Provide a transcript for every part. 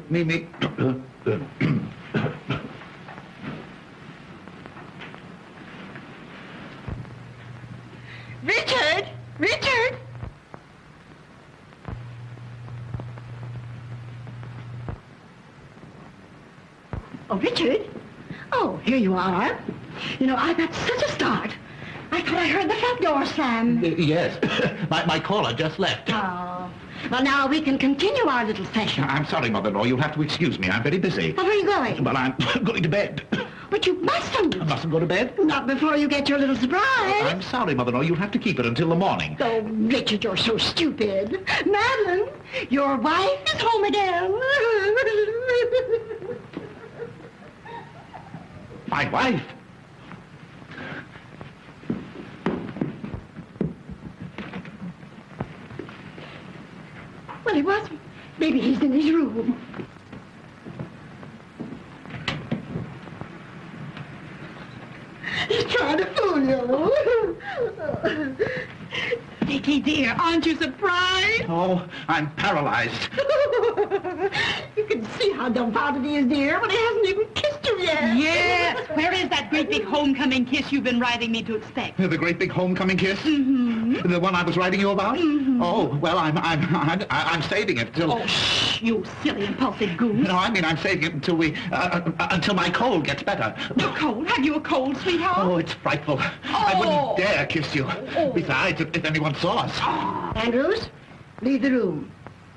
Me. Richard! Richard! Oh, Richard? Oh, here you are. You know, I got such a start. I thought I heard the front door slam. Yes. my caller just left. Oh. Well, now we can continue our little session. I'm sorry, Mother-in-law. You'll have to excuse me. I'm very busy. Well, where are you going? Well, I'm going to bed. But you mustn't. I mustn't go to bed? Not before you get your little surprise. I'm sorry, Mother-in-law. You'll have to keep it until the morning. Oh, Richard, you're so stupid. Madeline, your wife is home again. My wife? Well, he wasn't. Maybe he's in his room. He's trying to fool you. Dickie, dear, aren't you surprised? Oh, I'm paralyzed. You can see how dumbfounded he is, dear, when he hasn't even kissed you yet. Yes. Where is that great big homecoming kiss you've been writing me to expect? The great big homecoming kiss? Mm-hmm. The one I was writing you about? Mm-hmm. Oh, well, I'm saving it till... Oh, shh, you silly, impulsive goose. No, I mean, I'm saving it until until my cold gets better. You're cold? Have you a cold, sweetheart? Oh, it's frightful. I wouldn't dare kiss you. Oh. Besides, if anyone saw us. Andrews, leave the room.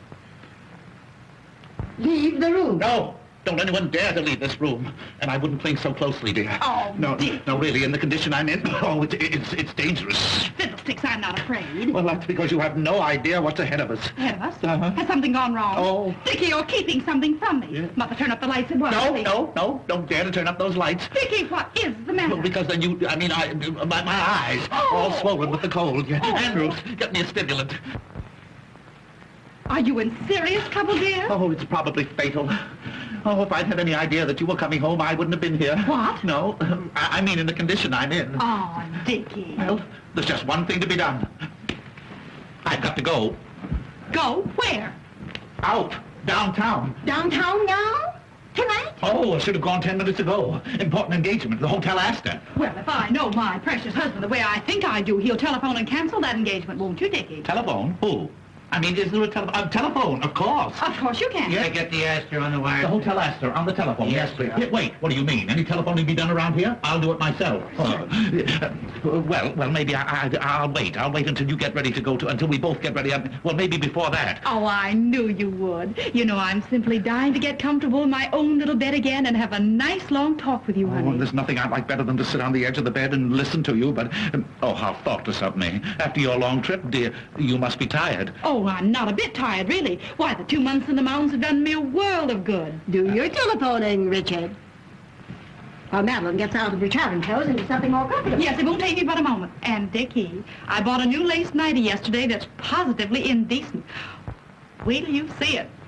Leave the room. No, don't anyone dare to leave this room. And I wouldn't cling so closely, dear. Oh, no, Dick. no, really, in the condition I'm in, oh, it's dangerous. Fiddlesticks, I'm not afraid. Well, that's because you have no idea what's ahead of us. Ahead of us? Uh-huh. Has something gone wrong? Oh. Dickie, you're keeping something from me. Yeah. Mother, turn up the lights at once. No, don't dare to turn up those lights. Dickie, what is the matter? Well, because then my eyes, all swollen with the cold. Oh. Andrews, get me a stimulant. Are you in serious trouble, dear? Oh, it's probably fatal. Oh, if I'd had any idea that you were coming home, I wouldn't have been here. What? No, I mean in the condition I'm in. Oh, Dickie. Well, there's just one thing to be done. I've got to go. Go? Where? Out. Downtown. Downtown now? Tonight? Oh, I should have gone 10 minutes ago. Important engagement, the Hotel Astor. Well, if I know my precious husband the way I think I do, he'll telephone and cancel that engagement, won't you, Dickie? Telephone? Who? I mean, is there a telephone? Of course. Of course you can. Yeah. Get the Astor on the wire. The Hotel Astor, on the telephone. Yes, Yes, please. sir. Wait, what do you mean? Any telephoning be done around here? I'll do it myself. Well, maybe I'll wait. I'll wait until you get ready to go to, until we both get ready. Well, maybe before that. Oh, I knew you would. You know, I'm simply dying to get comfortable in my own little bed again and have a nice long talk with you, Oh, honey. there's nothing I'd like better than to sit on the edge of the bed and listen to you, but, oh, how thoughtless of me. After your long trip, dear, you must be tired. Oh, I'm not a bit tired, really. Why, the 2 months in the mountains have done me a world of good. Do your telephoning, Richard. While Madeline gets out of her traveling clothes into something more comfortable. Yes, it won't take me but a moment. And, Dickie, I bought a new lace nightie yesterday that's positively indecent. Wait till you see it.